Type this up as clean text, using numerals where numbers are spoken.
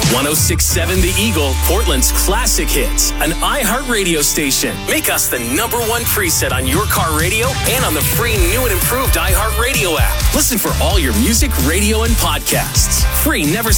1067 The Eagle, Portland's classic hits, an iHeart radio station. Make us the #1 preset on your car radio and on the free new and improved iHeart Radio app. Listen for all your music, radio, and podcasts. Free, never